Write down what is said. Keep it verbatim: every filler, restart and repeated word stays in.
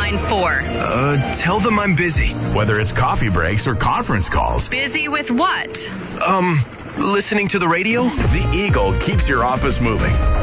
line for? Uh, tell them I'm busy. Whether it's coffee breaks or conference calls. Busy with what? Um, listening to the radio? The Eagle keeps your office moving.